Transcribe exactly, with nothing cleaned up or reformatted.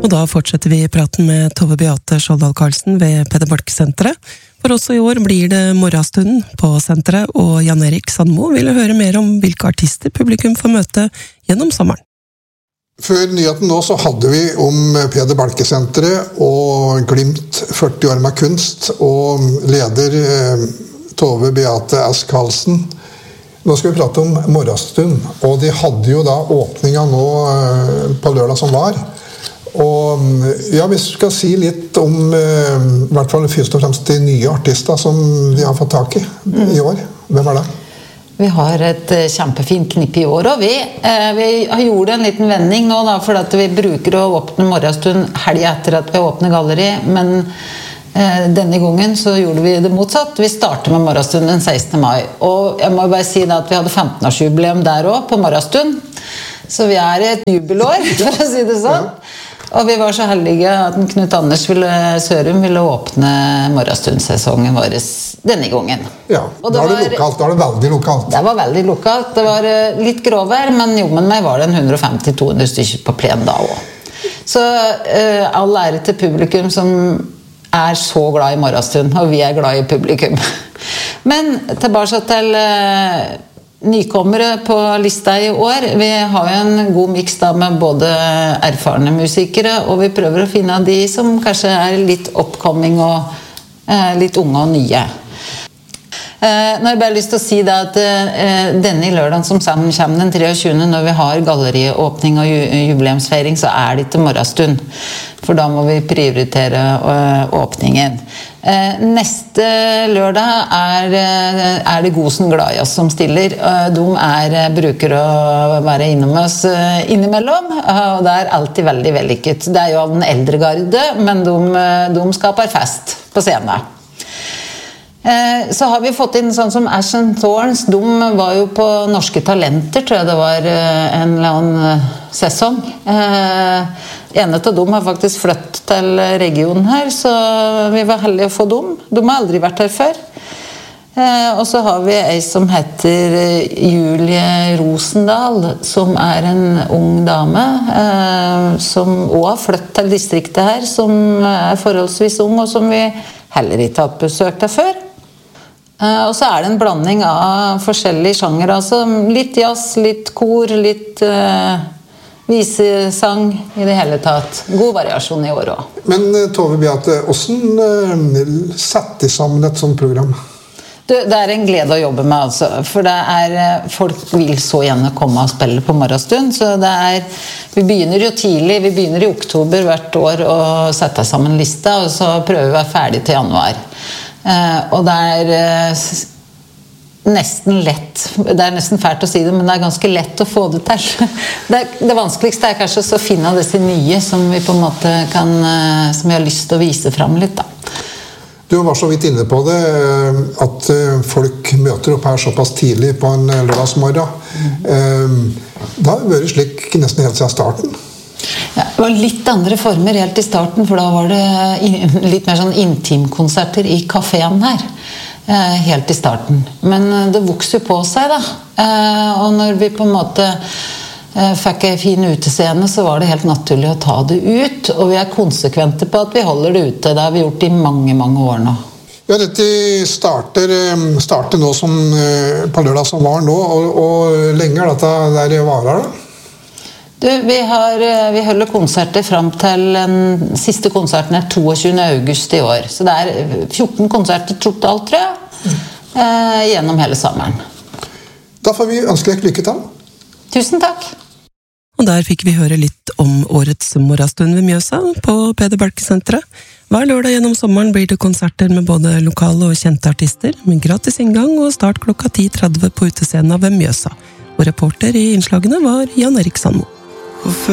Og da fortsetter vi praten med Tove Beate Skjoldal Karlsen ved Peder Balke-senteret. For også i år blir det morgenstunden på senteret, og Jan Erik Sandmo ville høre mer om hvilke artister publikum får møte gjennom sommeren. Før nyheten nå så hadde vi om Peder Balke-senteret og Glimt førti år med kunst, og leder eh, Tove Beate S. Karlsen. Nå skal vi prate om morgenstund, og de hadde jo da åpninga nå eh, på lørdag som var. Og ja, hvis du skal si litt om eh, i hvert fall først og fremst de nye artister som de har fått tak i i år. Hvem er det? Vi har et kjempefint knipp i år, og vi, eh, vi har gjort en liten vending nå da, for at vi bruker å åpne morgenstund helg etter at vi åpner galleri, men eh, denne gangen så gjorde vi det motsatt. Vi startet med morgenstund den sekstende mai, og jeg må bare si da at vi hadde femten-årsjubileum der også på morgenstund, så vi er i et jubelår, for å si det sånn. Og vi var så heldige at Knut Anders ville, Sørum ville åpne morgenstundsesongen vår denne gangen. Ja, da er det lokalt, da er det veldig lokalt. Det var veldig lokalt. Det var litt gråvær, men jo, men meg var det en hundre femti til to hundre stykker på plen da også. Så uh, all ære til publikum som er så glad i morgenstund, og vi er glad i publikum. Men tilbake til uh, nykommere på lista i år. Vi har jo en god mix da med både erfarne musikere, og vi prøver å finne de som kanskje er litt oppkomming og eh, litt unge og nye. Eh, nå har jeg bare lyst til å si da at eh, denne lørdagen som sammen kommer den treogtjuende når vi har galleriåpning og ju jubileumsfeiring, så er det ikke morgenstund. For da må vi prioritere uh, åpningen. Uh, neste lørdag er, uh, er det Gosen glad i oss som stiller. Uh, de er, uh, bruker å være innom oss uh, innimellom, uh, og det er alltid veldig vellykket. Det er jo av den eldre garde, men de, uh, de skaper fest på scenen. Uh, så har vi fått inn sånn som Ashen Thorns. De var jo på Norske Talenter, tror jeg det var uh, en eller annen uh, sesong. Uh, En av dem har faktisk flyttet til regionen her, så vi var heldige å få dem. De har aldri vært her før. Eh, og så har vi en som heter Julie Rosendal, som er en ung dame, eh, som også har flyttet til distriktet her, som er forholdsvis ung, og som vi heller ikke har besøkt her før. Eh, og så er det en blanding av forskjellige sjanger, altså litt jazz, litt kor, litt... Eh, visesang i det hele tatt. God variasjon i år også. Men Tove Beate, hvordan uh, setter sammen et sånt program? Du, det er en glede å jobbe med, altså. For det er, folk vil så gjerne komme og spille på morgenstund, så det er, vi begynner jo tidlig, vi begynner i oktober hvert år å sette sammen lista, og så prøver vi å være ferdig til januar. Uh, og det er... Uh, nesten lett, det er nesten fælt å si det, men det er ganske lett å få det til. Det, det vanskeligste er kanskje å finne disse nye som vi på en måte kan, som vi har lyst til å vise frem litt da. Du var så vidt inne på det, at folk møter opp her såpass tidlig på en lørdagsmorgen. Mm. Da har det vært slik nesten helt siden starten. Ja, det var litt andre former helt i starten, for da var det litt mer sånn intimkonserter i kaféen her. Helt i starten. Men det vokser jo på seg da. Og når vi på en måte fikk en fin utescene, så var det helt naturlig å ta det ut. Og vi er konsekvente på at vi holder det ute. Det har vi gjort i mange, mange år nå. Ja, dette starter, starter nå som på lørdag som var nå, og, og lenge er dette der i varer da? Du, vi, har, vi holder konserter frem til den siste konserten er toogtjuende august i år. Så det er fjorten konserter totalt, tror jeg, eh, gjennom hele sommeren. Da får vi ønske deg lykke til. Tusen takk. Og der fikk vi høre litt om årets morgenstund ved Mjøsa på Peder Balke-senteret. Hver lørdag gjennom sommeren blir det konserter med både lokale og kjente artister, med gratis inngang og start klokka ti tretti på utescenen ved Mjøsa. Og reporter i innslagene var Jan Erik Sandmo.